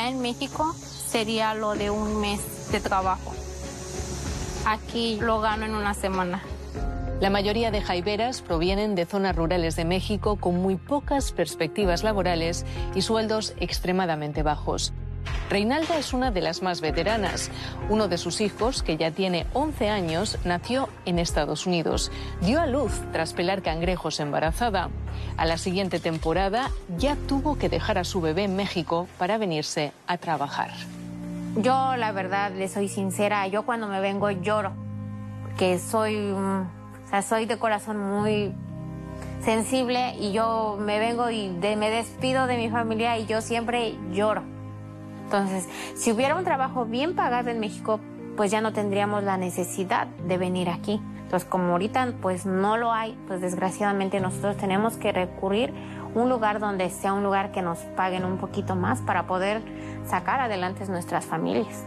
allá en México sería lo de un mes de trabajo. Aquí lo gano en una semana. La mayoría de jaiberas provienen de zonas rurales de México con muy pocas perspectivas laborales y sueldos extremadamente bajos. Reinalda es una de las más veteranas. Uno de sus hijos, que ya tiene 11 años, nació en Estados Unidos. Dio a luz tras pelar cangrejos embarazada. A la siguiente temporada ya tuvo que dejar a su bebé en México para venirse a trabajar. Yo, la verdad, le soy sincera, yo cuando me vengo lloro, que soy de corazón muy sensible y yo me vengo y me despido de mi familia y yo siempre lloro. Entonces, si hubiera un trabajo bien pagado en México, pues ya no tendríamos la necesidad de venir aquí. Entonces, como ahorita pues no lo hay, pues desgraciadamente nosotros tenemos que recurrir a un lugar donde sea un lugar que nos paguen un poquito más para poder sacar adelante nuestras familias.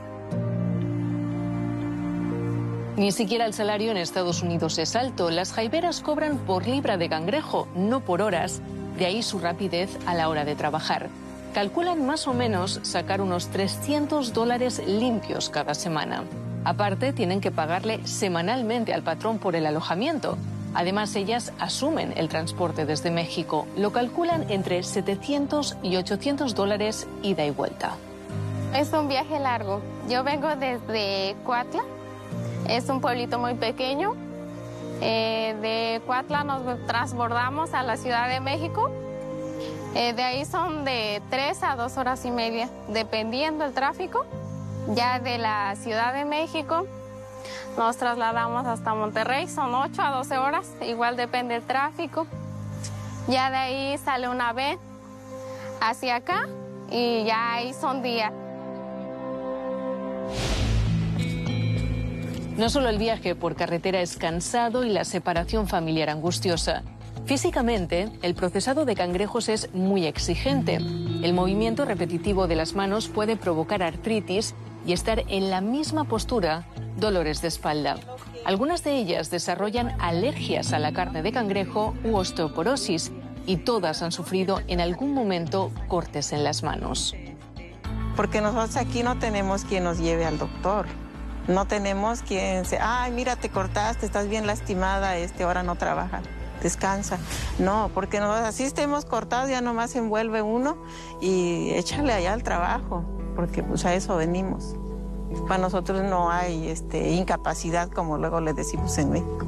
Ni siquiera el salario en Estados Unidos es alto. Las jaiberas cobran por libra de cangrejo, no por horas. De ahí su rapidez a la hora de trabajar. Calculan más o menos sacar unos $300 limpios cada semana. Aparte, tienen que pagarle semanalmente al patrón por el alojamiento. Además, ellas asumen el transporte desde México. Lo calculan entre $700 y $800 ida y vuelta. Es un viaje largo. Yo vengo desde Cuautla. Es un pueblito muy pequeño. De Cuautla nos transbordamos a la Ciudad de México. De ahí son de 3 a 2 horas y media, dependiendo del tráfico. Ya de la Ciudad de México nos trasladamos hasta Monterrey, son 8 a 12 horas, igual depende del tráfico. Ya de ahí sale una ven hacia acá y ya ahí son días. No solo el viaje por carretera es cansado y la separación familiar angustiosa. Físicamente, el procesado de cangrejos es muy exigente. El movimiento repetitivo de las manos puede provocar artritis y estar en la misma postura, dolores de espalda. Algunas de ellas desarrollan alergias a la carne de cangrejo u osteoporosis y todas han sufrido en algún momento cortes en las manos. Porque nosotros aquí no tenemos quien nos lleve al doctor. No tenemos quien se... Ay, mira, te cortaste, estás bien lastimada, ahora no trabaja. Descansa. No, porque así estemos cortados, ya nomás envuelve uno y échale allá al trabajo, porque pues a eso venimos. Para nosotros no hay incapacidad, como luego le decimos en México.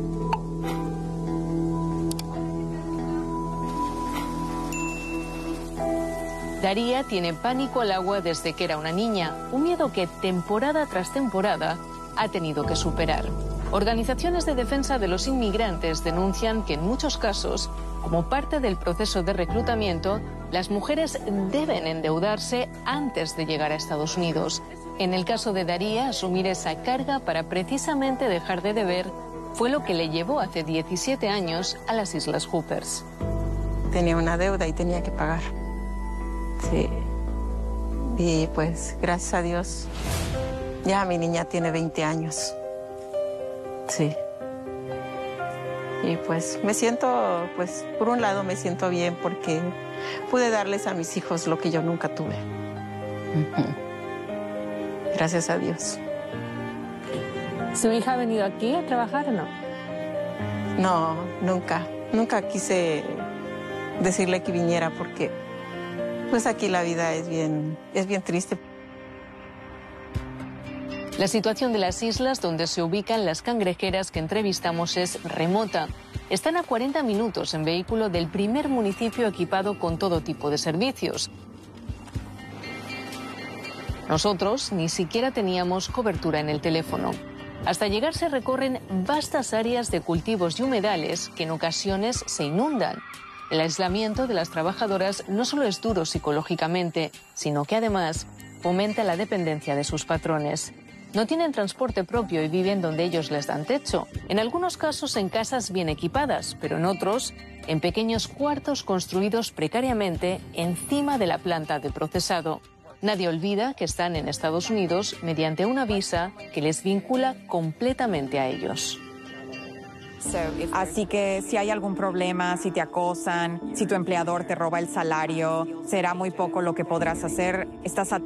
Daría tiene pánico al agua desde que era una niña, un miedo que temporada tras temporada ha tenido que superar. Organizaciones de defensa de los inmigrantes denuncian que en muchos casos, como parte del proceso de reclutamiento, las mujeres deben endeudarse antes de llegar a Estados Unidos. En el caso de Daría, asumir esa carga para precisamente dejar de deber fue lo que le llevó hace 17 años a las Islas Hoopers. Tenía una deuda y tenía que pagar. Sí. Y pues, gracias a Dios, ya mi niña tiene 20 años. Sí. Y pues me siento, por un lado me siento bien porque pude darles a mis hijos lo que yo nunca tuve. Gracias a Dios. ¿Su hija ha venido aquí a trabajar o no? No, nunca. Nunca quise decirle que viniera porque pues aquí la vida es bien triste. La situación de las islas donde se ubican las cangrejeras que entrevistamos es remota. Están a 40 minutos en vehículo del primer municipio equipado con todo tipo de servicios. Nosotros ni siquiera teníamos cobertura en el teléfono. Hasta llegar se recorren vastas áreas de cultivos y humedales que en ocasiones se inundan. El aislamiento de las trabajadoras no solo es duro psicológicamente, sino que además fomenta la dependencia de sus patrones. No tienen transporte propio y viven donde ellos les dan techo. En algunos casos en casas bien equipadas, pero en otros en pequeños cuartos construidos precariamente encima de la planta de procesado. Nadie olvida que están en Estados Unidos mediante una visa que les vincula completamente a ellos. Así que si hay algún problema, si te acosan, si tu empleador te roba el salario, será muy poco lo que podrás hacer. Estás